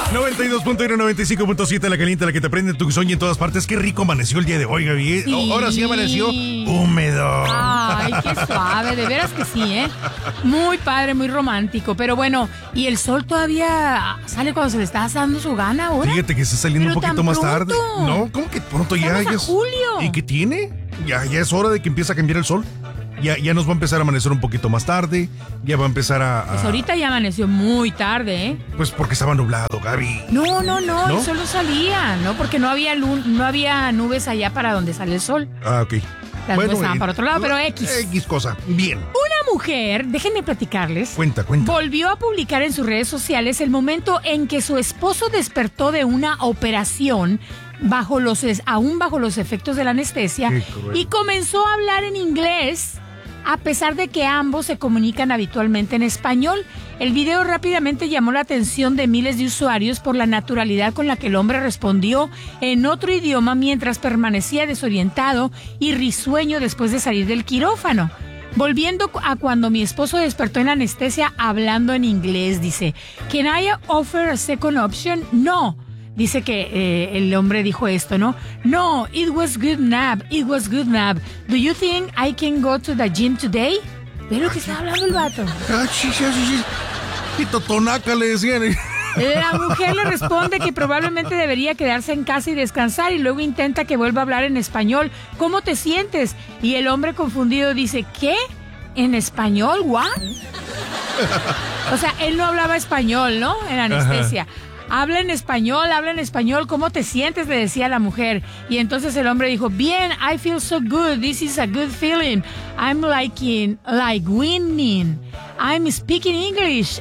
92.1, 95.7, la caliente, la que te prende tu sueño en todas partes. Qué rico amaneció el día de hoy, Gaby. Sí. Ahora sí amaneció húmedo. Ay, qué suave, de veras que sí, ¿eh? Muy padre, muy romántico. Pero bueno, ¿y el sol todavía sale cuando se le está dando su gana ahora? Fíjate que está saliendo Pero un poquito tan más pronto. tarde. No, ¿cómo que pronto ya? Estamos a julio. ¿Y qué tiene? Ya es hora de que empiece a cambiar el sol. Ya nos va a empezar a amanecer un poquito más tarde. Ya va a empezar a... Pues ahorita ya amaneció muy tarde, ¿eh? Pues porque estaba nublado, Gaby. No, ¿No? el sol no salía, ¿no? Porque no había nubes allá para donde sale el sol. Ah, ok. Las nubes estaban para otro lado, pero X. X cosa. Bien. Una mujer, déjenme platicarles, Cuenta. volvió a publicar en sus redes sociales el momento en que su esposo despertó de una operación aún bajo los efectos de la anestesia Qué cruel. y comenzó a hablar en inglés, a pesar de que ambos se comunican habitualmente en español. El video rápidamente llamó la atención de miles de usuarios por la naturalidad con la que el hombre respondió en otro idioma mientras permanecía desorientado y risueño después de salir del quirófano. Volviendo a cuando mi esposo despertó en la anestesia hablando en inglés, dice, ¿Can I offer a second option? No. Dice que el hombre dijo esto, ¿no? No, it was good nap. Do you think I can go to the gym today? ¿Ve lo que está hablando el vato? Y totonaca le decían. La mujer le responde que probablemente debería quedarse en casa y descansar y luego intenta que vuelva a hablar en español. ¿Cómo te sientes? Y el hombre confundido dice, ¿qué? ¿En español? ¿What? O sea, él no hablaba español, ¿no? En anestesia. Ajá. Habla en español, ¿cómo te sientes? Le decía la mujer. Y entonces el hombre dijo, bien, I feel so good, this is a good feeling. I'm like winning. I'm speaking English.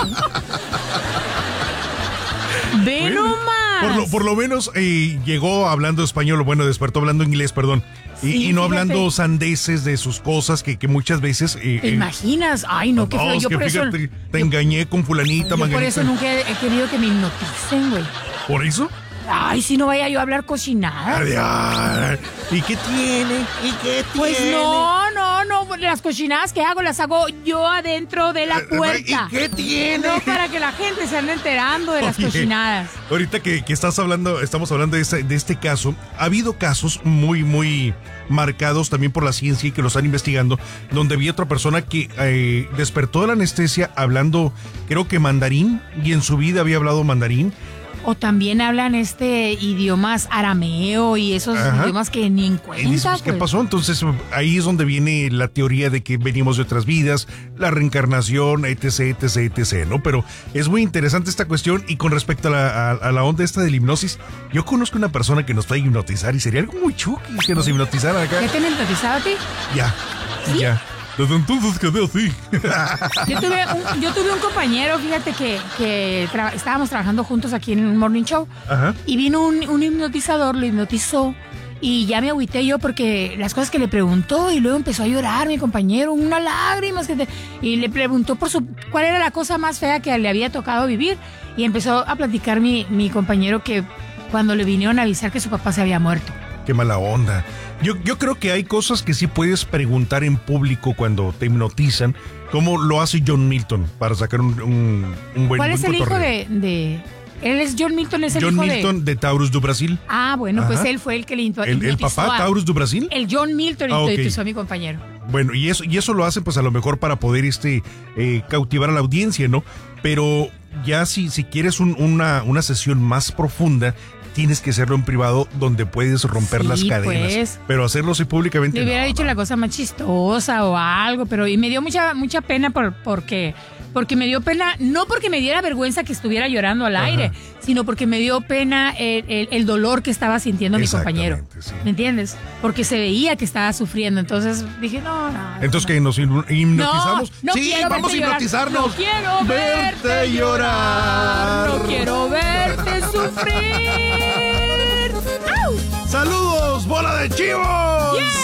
Ve nomás. Por lo menos llegó hablando español, bueno, despertó hablando inglés, perdón. Sí, y no fíjate. hablando sandeces de sus cosas que muchas veces... ¿Te imaginas? Ay, no, qué feo. Yo por eso... Te engañé con fulanita, Yo por manganita. eso nunca he querido que me hipnoticen, güey. ¿Por eso? Ay, si no vaya yo a hablar cochinadas. Ay, ¿y qué tiene? Pues no, las cochinadas que hago las hago yo adentro de la puerta. ¿Y qué tiene? No para que la gente se ande enterando de las cochinadas. Ahorita que estamos hablando de este caso, ha habido casos muy, muy marcados también por la ciencia y que lo están investigando, donde había otra persona que despertó de la anestesia hablando, creo que mandarín, y en su vida había hablado mandarín. O también hablan idiomas arameo y esos idiomas que ni en cuenta. Y dices, ¿qué pasó? Entonces ahí es donde viene la teoría de que venimos de otras vidas, la reencarnación, etc, ¿no? Pero es muy interesante esta cuestión. Y con respecto a la onda esta de la hipnosis, yo conozco una persona que nos puede hipnotizar y sería algo muy chuki que nos hipnotizara acá. ¿Ya te han hipnotizado a ti? Ya, ¿Sí? ya. Desde entonces quedé así. Yo tuve un compañero, fíjate que estábamos trabajando juntos aquí en un morning show. Ajá. Y vino un hipnotizador, lo hipnotizó y ya me agüité yo porque las cosas que le preguntó y luego empezó a llorar mi compañero, unas lágrimas y le preguntó cuál era la cosa más fea que le había tocado vivir y empezó a platicar mi compañero que cuando le vinieron a avisar que su papá se había muerto. Qué mala onda. Yo creo que hay cosas que sí puedes preguntar en público cuando te hipnotizan, como lo hace John Milton para sacar un buen ¿Cuál es el hijo cotorreo. de él es John Milton, es el John hijo Milton de Taurus do Brasil. Ah, bueno, pues Ajá. él fue el que le hipnotizó. ¿El papá Taurus do Brasil? El John Milton hipnotizó a mi compañero. Bueno, y eso lo hacen pues a lo mejor para poder cautivar a la audiencia, ¿no? Pero ya si quieres una sesión más profunda, tienes que hacerlo en privado donde puedes romper las cadenas. Pues, pero hacerlo así públicamente. Le hubiera dicho la cosa más chistosa o algo, pero y me dio mucha pena porque me dio pena, no porque me diera vergüenza que estuviera llorando al aire, sino porque me dio pena el dolor que estaba sintiendo mi compañero. Sí. ¿Me entiendes? Porque se veía que estaba sufriendo. Entonces dije, no. Entonces, ¿que nos hipnotizamos? No sí, vamos a hipnotizarnos. No quiero verte llorar. No quiero verte sufrir. ¡Saludos, bola de chivos! Yeah.